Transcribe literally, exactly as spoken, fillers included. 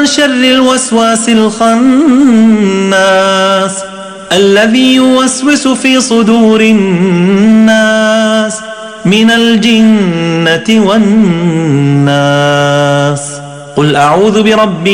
شر الوسواس الخناس الذي يوسوس في صدور الناس من الجنة والناس. قل أعوذ برب